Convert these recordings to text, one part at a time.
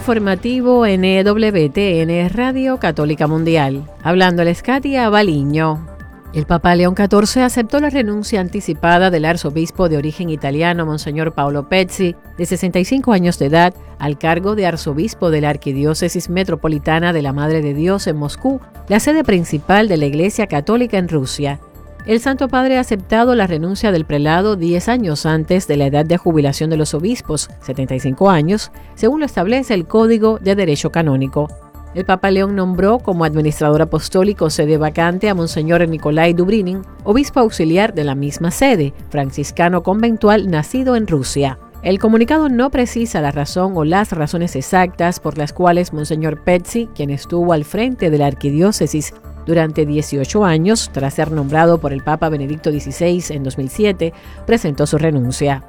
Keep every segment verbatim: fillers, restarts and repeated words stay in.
informativo en E W T N Radio Católica Mundial. Hablándoles Katia Baliño. El Papa León catorce aceptó la renuncia anticipada del arzobispo de origen italiano, Monseñor Paolo Pezzi, de sesenta y cinco años de edad, al cargo de arzobispo de la Arquidiócesis Metropolitana de la Madre de Dios en Moscú, la sede principal de la Iglesia Católica en Rusia. El Santo Padre ha aceptado la renuncia del prelado diez años antes de la edad de jubilación de los obispos, setenta y cinco años, según lo establece el Código de Derecho Canónico. El Papa León nombró como administrador apostólico sede vacante a Monseñor Nikolai Dubrinin, obispo auxiliar de la misma sede, franciscano conventual nacido en Rusia. El comunicado no precisa la razón o las razones exactas por las cuales Monseñor Pezzi, quien estuvo al frente de la arquidiócesis durante dieciocho años, tras ser nombrado por el Papa Benedicto dieciséis en dos mil siete, presentó su renuncia.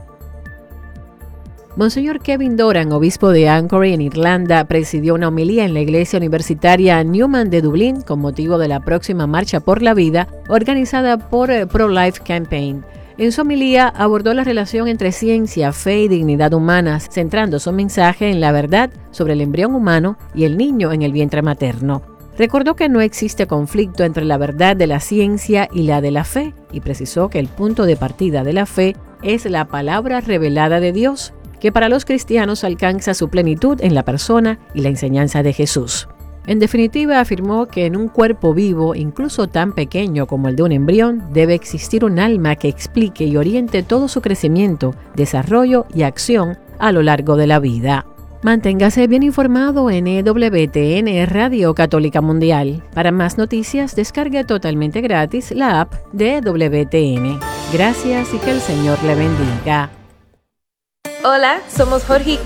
Monseñor Kevin Doran, obispo de Anchorage en Irlanda, presidió una homilía en la iglesia universitaria Newman de Dublín con motivo de la próxima Marcha por la Vida organizada por Pro-Life Campaign. En su homilía abordó la relación entre ciencia, fe y dignidad humanas, centrando su mensaje en la verdad sobre el embrión humano y el niño en el vientre materno. Recordó que no existe conflicto entre la verdad de la ciencia y la de la fe, y precisó que el punto de partida de la fe es la palabra revelada de Dios, que para los cristianos alcanza su plenitud en la persona y la enseñanza de Jesús. En definitiva, afirmó que en un cuerpo vivo, incluso tan pequeño como el de un embrión, debe existir un alma que explique y oriente todo su crecimiento, desarrollo y acción a lo largo de la vida. Manténgase bien informado en E W T N Radio Católica Mundial. Para más noticias, descargue totalmente gratis la app de E W T N. Gracias y que el Señor le bendiga. Hola, somos Jorge y